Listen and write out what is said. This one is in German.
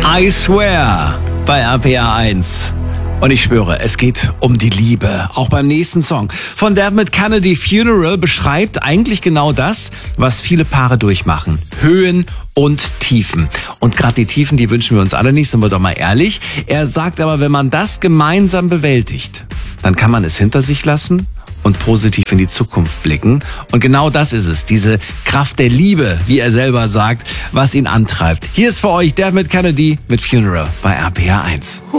I Swear bei RPA 1. Und ich schwöre, es geht um die Liebe. Auch beim nächsten Song von Dermot Kennedy, Funeral, beschreibt eigentlich genau das, was viele Paare durchmachen. Höhen und Tiefen. Und gerade die Tiefen, die wünschen wir uns alle nicht, sind wir doch mal ehrlich. Er sagt aber, wenn man das gemeinsam bewältigt, dann kann man es hinter sich lassen und positiv in die Zukunft blicken. Und genau das ist es, diese Kraft der Liebe, wie er selber sagt, was ihn antreibt. Hier ist für euch Dermot Kennedy mit Funeral bei RPA 1.